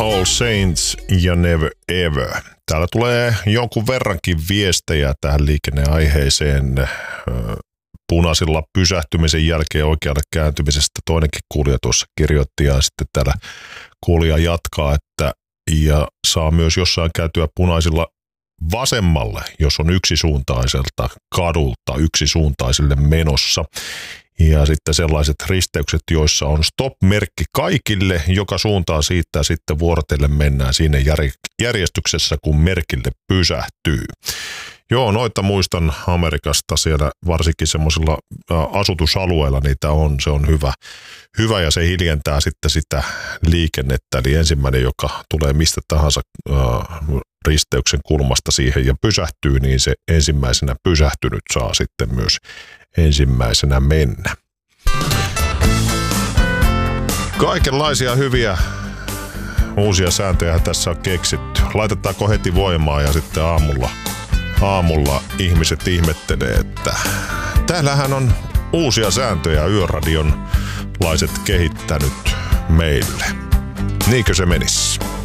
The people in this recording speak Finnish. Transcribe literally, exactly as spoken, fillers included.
All Saints ja Never Ever. Täällä tulee jonkun verrankin viestejä tähän liikenneaiheeseen. Punaisilla pysähtymisen jälkeen oikealle kääntymisestä toinenkin kuulija tuossa kirjoitti ja sitten täällä kuulija jatkaa, että ja saa myös jossain käytyä punaisilla vasemmalle, jos on yksisuuntaiselta kadulta yksisuuntaisille menossa. Ja sitten sellaiset risteykset, joissa on stop-merkki kaikille, joka suuntaan siitä sitten vuorotellen mennään siinä järjestyksessä, kun merkille pysähtyy. Joo, noita muistan Amerikasta, siellä varsinkin semmoisilla asutusalueilla niitä on, se on hyvä, hyvä ja se hiljentää sitten sitä liikennettä, eli ensimmäinen, joka tulee mistä tahansa äh, risteyksen kulmasta siihen ja pysähtyy, niin se ensimmäisenä pysähtynyt saa sitten myös ensimmäisenä mennä. Kaikenlaisia hyviä uusia sääntöjä tässä on keksitty. Laitetaanko heti voimaan ja sitten aamulla Aamulla ihmiset ihmettelee, että täällähän on uusia sääntöjä Yöradion laiset kehittänyt meille. Niinkö se menisi?